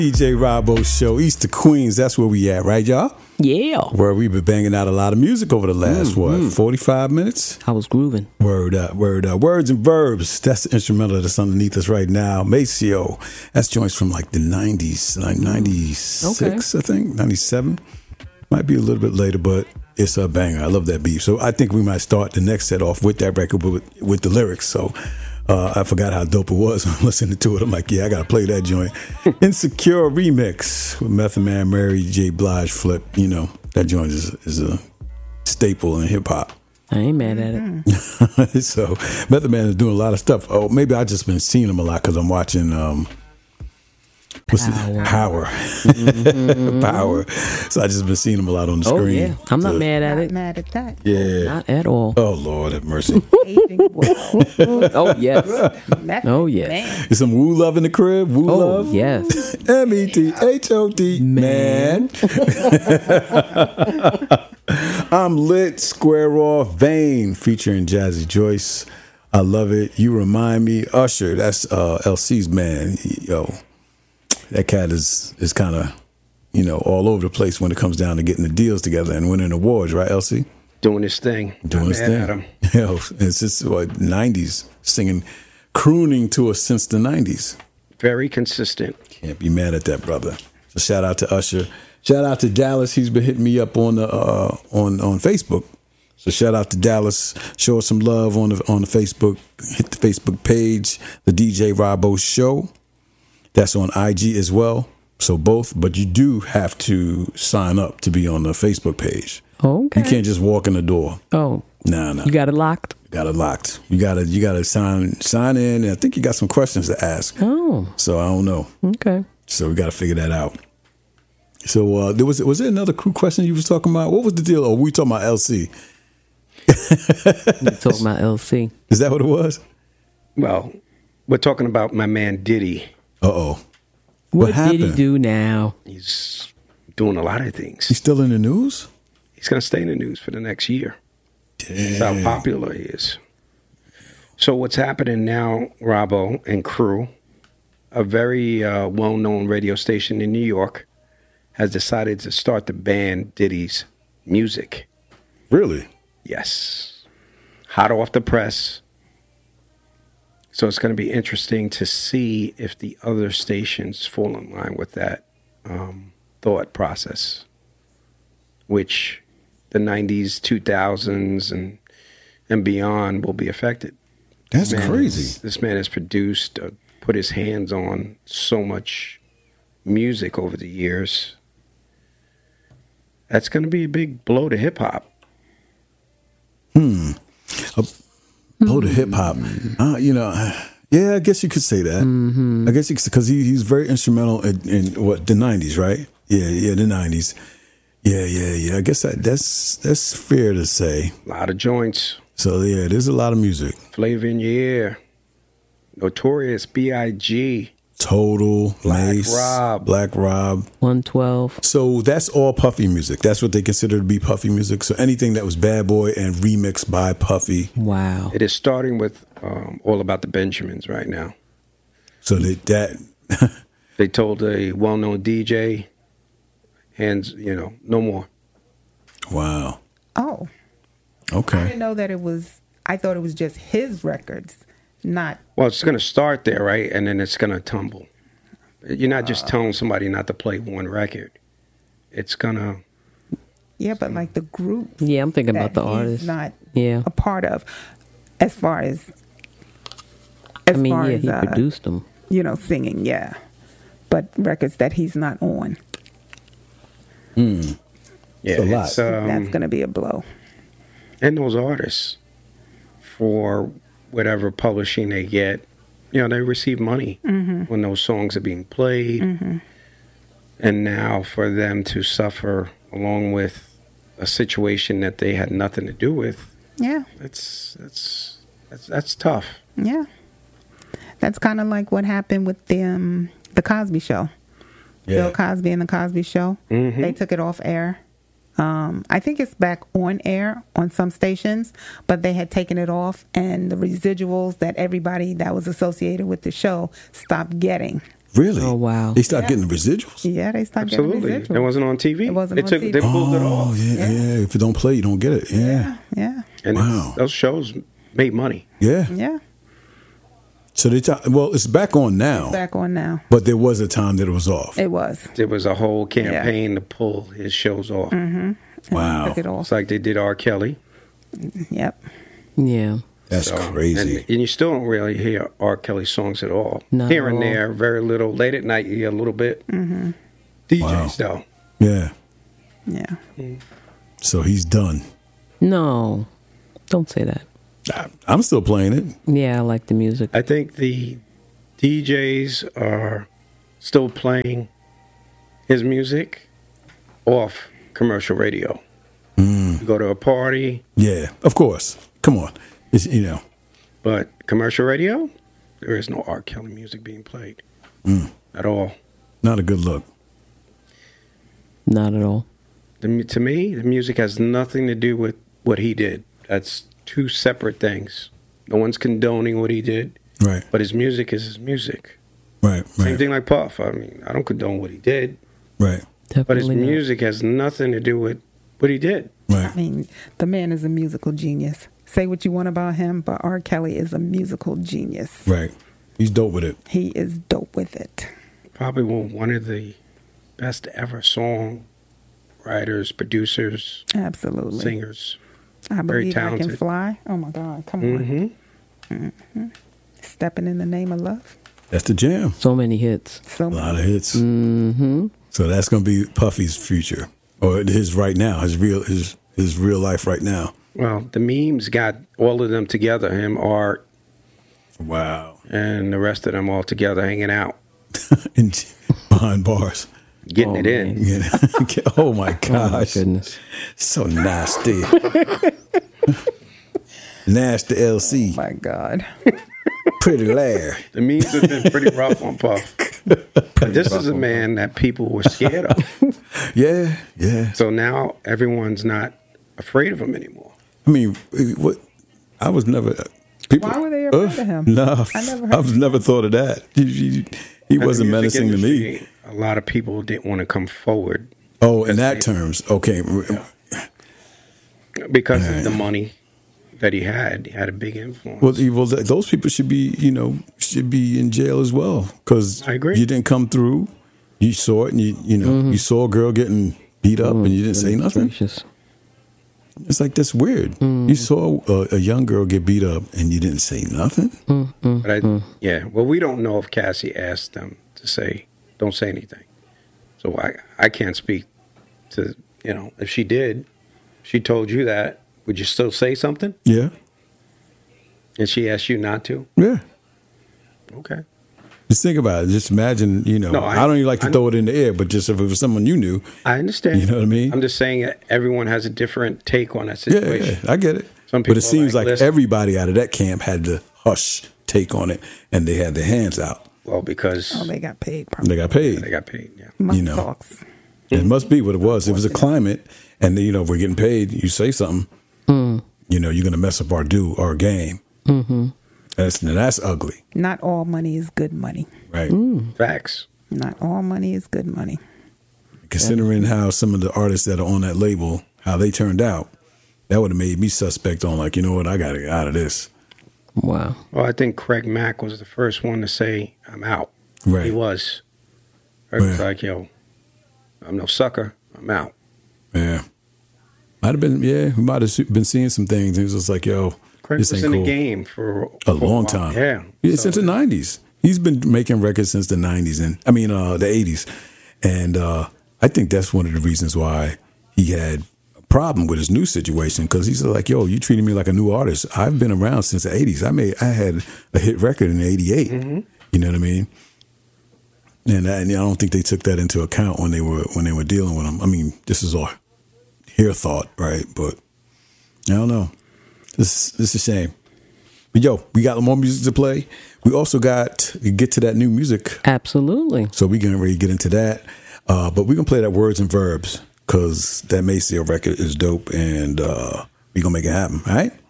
DJ Robbo Show, East of Queens. That's where we at, right, y'all? Yeah. Where we've been banging out a lot of music over the last, 45 minutes? I was grooving. Word up, word up. Words and Verbs. That's the instrumental that's underneath us right now. Maceo. That's joints from like the 90s, like 96, I think, 97. Might be a little bit later, but it's a banger. I love that beat. So I think we might start the next set off with that record, but with the lyrics. So I forgot how dope it was. I'm listening to it. I'm like, yeah, I got to play that joint. Insecure remix with Method Man, Mary J. Blige flip. You know, that joint is a staple in hip hop. I ain't mad at it. So Method Man is doing a lot of stuff. Oh, maybe I just been seeing him a lot because I'm watching Power. Power. So I just been seeing him a lot on the screen. Yeah. I'm not mad at Not it. mad at that. Yeah. Not at all. Oh Lord have mercy. Aging well. Oh, yes. Method Oh, yes. Man. Is some Woo Love in the crib? Woo Oh, Love? yes. METHOD. Man. I'm lit. Square Off. Vane featuring Jazzy Joyce. I love it. You remind me. Usher. That's LC's man. Yo. That cat is kind of, you know, all over the place when it comes down to getting the deals together and winning awards, right, LC? Doing his thing. Doing his thing. Him. Yo, it's just what 90s singing, crooning to us since the 90s. Very consistent. Can't be mad at that, brother. So shout out to Usher. Shout out to Dallas. He's been hitting me up on the on Facebook. So shout out to Dallas. Show us some love on the Facebook. Hit the Facebook page, the DJ Robbo Show. That's on IG as well. So both, but you do have to sign up to be on the Facebook page. Okay. You can't just walk in the door. Oh. No. You got it locked? Got it locked. You gotta sign in. And I think you got some questions to ask. Oh. So I don't know. Okay. So we gotta figure that out. So was there another crew question you was talking about? What was the deal? Oh, we talking about LC. You talking about LC. Is that what it was? Well, we're talking about my man Diddy. Uh-oh. What did he happened? do now? He's doing a lot of things. He's still in the news? He's going to stay in the news for the next year. Damn. That's how popular he is. So what's happening now, Robbo and crew, a very well-known radio station in New York, has decided to start to ban Diddy's music. Really? Yes. Hot off the press. So it's going to be interesting to see if the other stations fall in line with that thought process, which the 90s, 2000s, and beyond will be affected. That's crazy. This man has produced, put his hands on so much music over the years. That's going to be a big blow to hip hop. Blow to hip hop. You know, yeah, I guess you could say that. Mm-hmm. I guess because he's very instrumental in what, the 90s, right? Yeah, the 90s. Yeah. I guess that's fair to say. A lot of joints. So yeah, there's a lot of music. Flavor in your ear. Notorious B.I.G. Total, Mace, Black Rob. 112. So that's all Puffy music. That's what they consider to be Puffy music. So anything that was Bad Boy and remixed by Puffy. Wow. It is starting with All About the Benjamins right now. So that they told a well-known DJ, hands, no more. Wow. Oh. Okay. I didn't know that it was, I thought it was just his records, not. Well, it's going to start there, right? And then it's going to tumble. You're not just telling somebody not to play one record. It's going to. Yeah, but like the group. Yeah, I'm thinking about the artist. Not a part of, as far as he produced them. Singing, yeah. But records that he's not on. Yeah, it's a lot. That's going to be a blow. And those artists, for whatever publishing they get, they receive money when those songs are being played. Mm-hmm. And now for them to suffer along with a situation that they had nothing to do with, yeah, that's tough. Yeah, that's kind of like what happened with the Cosby Show. Yeah. Bill Cosby and the Cosby Show. Mm-hmm. They took it off air. I think it's back on air on some stations, but they had taken it off, and the residuals that everybody that was associated with the show stopped getting Really? Oh, wow. They start getting the residuals? Yeah, they start Absolutely. getting residuals. It wasn't on TV. It wasn't on TV. They pulled it off. Oh, yeah. If you don't play, you don't get it. Yeah. Yeah. And Wow. those shows made money. Yeah. Yeah. So well, it's back on now. Back on now. But there was a time that it was off. It was. There was a whole campaign to pull his shows off. Wow. Took it off. It's like they did R. Kelly. Yep. Yeah. That's crazy. And you still don't really hear R. Kelly songs at all. Not Here at and all. there, very little. Late at night, you hear a little bit. DJs, though. Yeah. Yeah. So he's done. No, don't say that. I'm still playing it. Yeah, I like the music. I think the DJs are still playing his music off commercial radio. You go to a party, Yeah, of course. Come on. It's, but commercial radio, there is no R. Kelly music being played at all. not a good look. Not at all. To me, the music has nothing to do with what he did. That's two separate things. No one's condoning what he did, Right. but his music is his music. Right. Same Right. thing like Puff. I mean, I don't condone what he did, Right. but his Definitely not. music has nothing to do with what he did. Right. I mean, the man is a musical genius. Say what you want about him, but R. Kelly is a musical genius. Right. He's dope with it. He is dope with it. Probably one of the best ever song writers, producers, Absolutely. singers. I very believe I can talented. fly. Oh my God. Come on. Mm-hmm. Stepping in the name of love. That's the jam. So many hits. So A lot of hits. Mm-hmm. So that's going to be Puffy's future, or his right now, his real life right now. Well, the memes got all of them together, him, Art, Wow. and the rest of them all together hanging out, Behind bars. getting Oh, it in. man. Oh my Oh, my gosh. goodness. So nasty. Nasty LC. my God. Pretty Larry. The memes have been pretty rough on Puff. But this is a man that people were scared of. Yeah. Yeah. So now everyone's not afraid of him anymore. I mean, what? I was never. People, Why were they afraid of him? No, I never heard I've never thought of that. He In the wasn't music menacing to me. industry, a lot of people didn't want to come forward Oh, in that terms, okay. because of the money that he had. He had a big influence. Well, those people should be, should be in jail as well because I agree. you didn't come through. You saw it, and you saw a girl getting beat up, and you didn't say nothing. Gracious. It's like that's weird. You saw a young girl get beat up, and you didn't say nothing. But well, we don't know if Cassie asked them to say, don't say anything. So I can't speak to, if she did, she told you that, would you still say something? Yeah, And she asked you not to? yeah. Okay. Just think about it. Just imagine, No, I don't even like to throw it in the air, but just if it was someone you knew. I understand. You know what I mean? I'm just saying that everyone has a different take on that Yeah, situation. I get it. Some But people it seems are like listen, everybody out of that camp had the hush take on it, and they had their hands out. well, because Oh, they got paid. And they got paid. they got paid, yeah. Money know. talks. It must be what it was. It was a climate, and we're getting paid. You say something, you're going to mess up our game. Mm-hmm. That's ugly, Not all money is good money. right? Facts. Not all money is good money. Considering how some of the artists that are on that label, how they turned out, that would have made me suspect on like, you know what, I got to get out of this. Wow. Well, I think Craig Mack was the first one to say, I'm out. Right. He was. Craig was Yeah. like, yo, I'm no sucker. I'm out. Yeah. Might have been, we might have been seeing some things. It was just like, yo, Craig this was ain't in cool. the game for A a long while. time. Yeah. Since the 90s. He's been making records since the 90s, the 80s. And I think that's one of the reasons why he had a problem with his new situation, because he's like, yo, you treating me like a new artist. I've been around since the 80s. I had a hit record in 88. Mm-hmm. You know what I mean? And I don't think they took that into account when they were dealing with him. I mean, this is all here thought, right? But I don't know. This is a shame. But yo, we got more music to play. We also got to get to that new music. Absolutely. So we're getting ready to get into that. But we're going to play that Words and Verbs because that Maceo record is dope, and we're going to make it happen. All right?